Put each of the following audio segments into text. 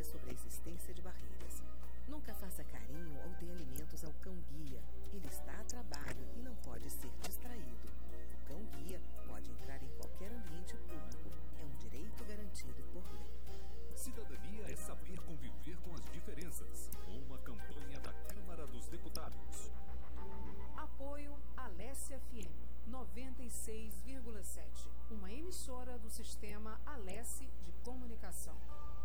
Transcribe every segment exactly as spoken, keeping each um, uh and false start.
consciência sobre a existência de barreiras. Nunca faça carinho ou dê alimentos ao cão-guia. Ele está a trabalho e não pode ser distraído. O cão-guia pode entrar em qualquer ambiente público. É um direito garantido por lei. Cidadania é saber conviver com as diferenças. Uma campanha da Câmara dos Deputados. Apoio Alesse F M noventa e seis vírgula sete, uma emissora do sistema Alesse de Comunicação.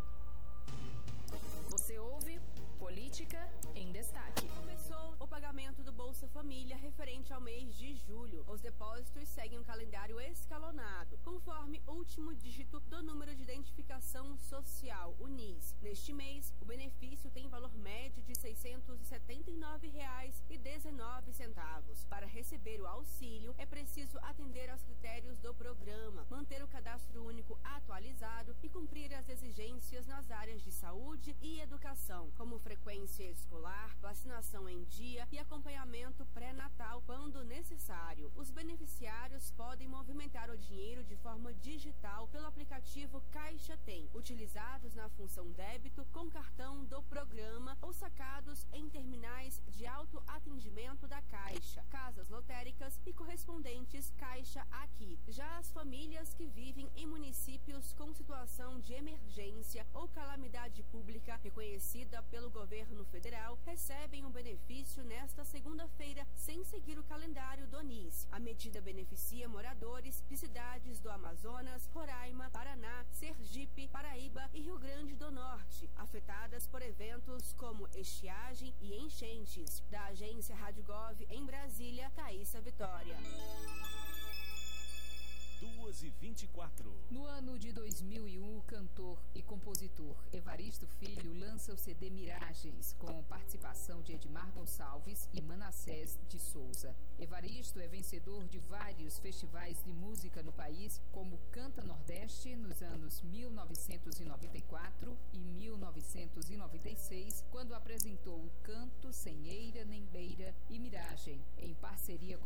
Você ouve Política em Destaque. Começou o pagamento do Bolsa Família referente ao mês de julho. Os depósitos seguem um calendário escalonado, conforme o último dígito do número de identificação social, o N I S. Neste mês, o benefício tem valor médio de seiscentos e setenta e nove reais e dezenove centavos. Para receber o auxílio, é preciso atender aos critérios do programa, manter o cadastro único atualizado e cumprir as exigências nas áreas de saúde e educação, como frequência escolar, vacinação em dia e acompanhamento pré-natal quando necessário. Os beneficiários podem movimentar o dinheiro de forma digital pelo aplicativo Caixa Tem, utilizados na função débito com cartão do programa ou sacados em terminais de autoatendimento da Caixa, casas lotéricas e correspondentes Caixa Aqui. Já as famílias que vivem em municípios com situação de emergência ou calamidade pública reconhecida pelo governo federal recebem o benefício nesta segunda-feira sem seguir o calendário do N I S. A medida beneficia moradores de cidades do Amazonas, Roraima, Paraná, Sergipe, Paraíba e Rio Grande do Norte, afetadas por eventos como estiagem e enchentes. Da agência Rádio Gov em Brasília, Thaísa Vitória. duas e vinte e quatro. No ano de dois mil e um, o cantor e compositor Evaristo Filho lança o C D Miragens, com participação de Edmar Gonçalves e Manassés de Souza. Evaristo é vencedor de vários festivais de música no país, como Canta Nordeste nos anos mil novecentos e noventa e quatro e mil novecentos e noventa e seis, quando apresentou o Canto Sem Eira Nem Beira e Miragem, em parceria com